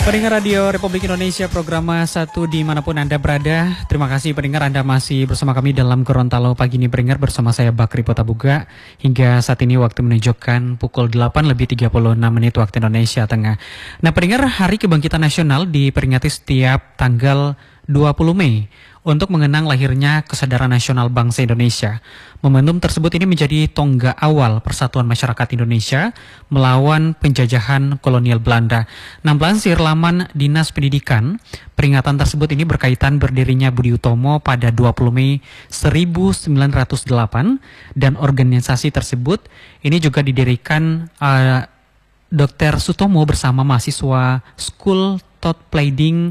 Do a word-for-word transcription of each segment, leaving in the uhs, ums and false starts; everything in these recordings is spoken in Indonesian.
Pendengar Radio Republik Indonesia, program satu dimanapun Anda berada. Terima kasih pendengar, Anda masih bersama kami dalam Gorontalo Pagi ini pendengar, bersama saya Bakri Potabuga. Hingga saat ini waktu menunjukkan pukul delapan lebih tiga puluh enam menit waktu Indonesia Tengah. Nah pendengar, Hari Kebangkitan Nasional diperingati setiap tanggal dua puluh Mei untuk mengenang lahirnya kesadaran nasional bangsa Indonesia. Momentum tersebut ini menjadi tonggak awal persatuan masyarakat Indonesia melawan penjajahan kolonial Belanda. Nah, melansir laman Dinas Pendidikan, peringatan tersebut ini berkaitan berdirinya Budi Utomo pada dua puluh Mei seribu sembilan ratus delapan, dan organisasi tersebut ini juga didirikan uh, Dokter Sutomo bersama mahasiswa School Thought Pleading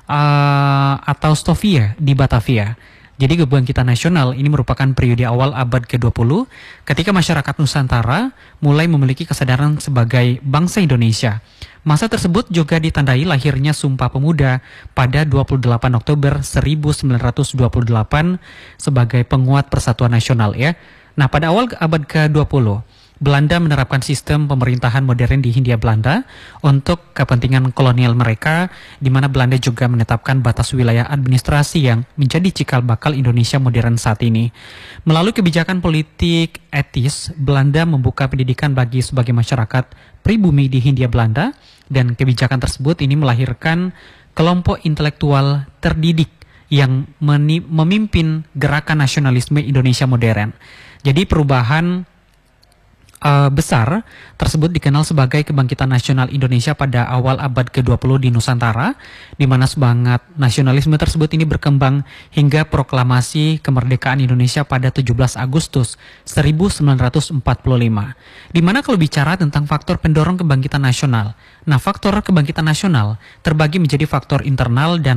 Uh, atau Stovia di Batavia. Jadi kebangkitan nasional ini merupakan periode awal abad ke dua puluh ketika masyarakat Nusantara mulai memiliki kesadaran sebagai bangsa Indonesia. Masa tersebut juga ditandai lahirnya Sumpah Pemuda pada dua puluh delapan Oktober seribu sembilan ratus dua puluh delapan sebagai penguat persatuan nasional ya. Nah, pada awal abad ke dua puluh Belanda menerapkan sistem pemerintahan modern di Hindia Belanda untuk kepentingan kolonial mereka, di mana Belanda juga menetapkan batas wilayah administrasi yang menjadi cikal bakal Indonesia modern saat ini. Melalui kebijakan politik etis, Belanda membuka pendidikan bagi sebagai masyarakat pribumi di Hindia Belanda, dan kebijakan tersebut ini melahirkan kelompok intelektual terdidik yang memimpin gerakan nasionalisme Indonesia modern. Jadi perubahan Uh, besar tersebut dikenal sebagai Kebangkitan Nasional Indonesia pada awal abad ke dua puluh di Nusantara, di mana semangat nasionalisme tersebut ini berkembang hingga proklamasi kemerdekaan Indonesia pada tujuh belas Agustus seribu sembilan ratus empat puluh lima. Di mana kalau bicara tentang faktor pendorong kebangkitan nasional, nah faktor kebangkitan nasional terbagi menjadi faktor internal dan